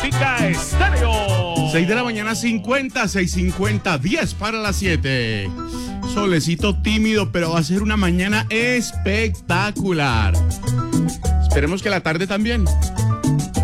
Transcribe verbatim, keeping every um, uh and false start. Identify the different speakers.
Speaker 1: Música Estéreo.
Speaker 2: seis de la mañana, cincuenta, seis cincuenta, diez para las siete. Solecito tímido, pero va a ser una mañana espectacular. Esperemos que la tarde también.